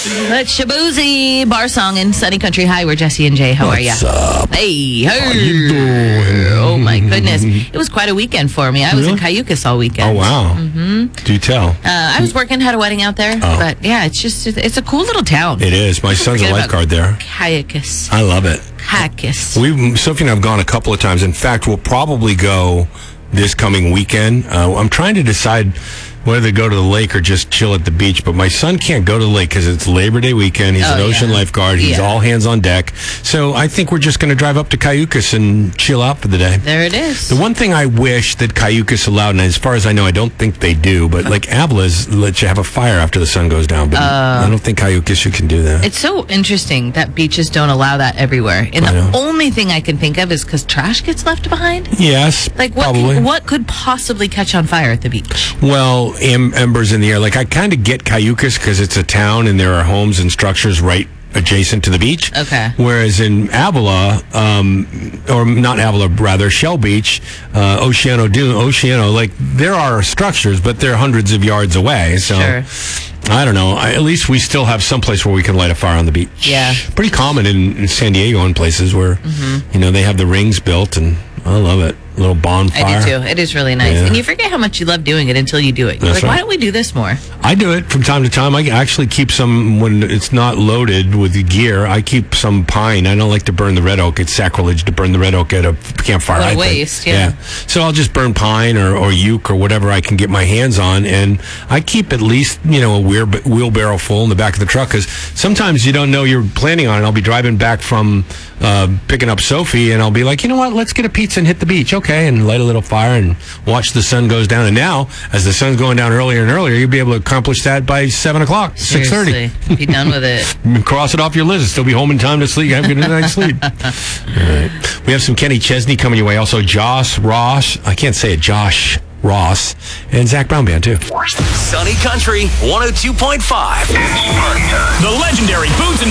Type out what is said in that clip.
That's Shaboozey Bar Song in Sunny Country High. We're Jesse and Jay. How are you? What's up? Hey. How you doing? Oh, my goodness. It was quite a weekend for me. I was in Cayucas all weekend. Oh, wow. Mm-hmm. Do tell. I was working, had a wedding out there. But, yeah, it's a cool little town. It is. My son's a lifeguard there. Cayucas. I love it. Cayucas. Sophie and I have gone a couple of times. In fact, we'll probably go this coming weekend. I'm trying to decide whether to go to the lake or just chill at the beach. But my son can't go to the lake because it's Labor Day weekend. He's an ocean lifeguard. He's all hands on deck. So I think we're just going to drive up to Cayucas and chill out for the day. There it is. The one thing I wish that Cayucas allowed, and as far as I know, I don't think they do, but like Avila's lets you have a fire after the sun goes down. But I don't think Cayucas you can do that. It's so interesting that beaches don't allow that everywhere. And the only thing I can think of is because trash gets left behind. Yes, like what could possibly catch on fire at the beach? Well, embers in the air. Like I kind of get Cayucas because it's a town and there are homes and structures right adjacent to the beach. Okay. Whereas in Avila, or not Avila, rather Shell Beach, Oceano, like there are structures, but they're hundreds of yards away. So I don't know. At least we still have some place where we can light a fire on the beach. Yeah. Pretty common in San Diego and places where they have the rings built, and I love it. A little bonfire. I do too. It is really nice. And you forget how much you love doing it until you do it. You're like, why don't we do this more? I do it from time to time. I actually keep some, when it's not loaded with the gear, I keep some pine. I don't like to burn the red oak. It's sacrilege to burn the red oak at a campfire. What a waste, yeah. So I'll just burn pine or yuke or whatever I can get my hands on. And I keep at least, a wheelbarrow full in the back of the truck because sometimes you don't know you're planning on it. I'll be driving back from picking up Sophie and I'll be like, you know what, let's get a pizza and hit the beach. Okay, and light a little fire and watch the sun goes down. And now, as the sun's going down earlier and earlier, you'll be able to accomplish that by 7 o'clock, 6:30. Be done with it. Cross it off your list. Still be home in time to sleep. Have a good night's sleep. All right. We have some Kenny Chesney coming your way. Also, Josh Ross. I can't say it. Josh Ross. And Zach Brown Band, too. Sunny Country 102.5. The legendary Boots and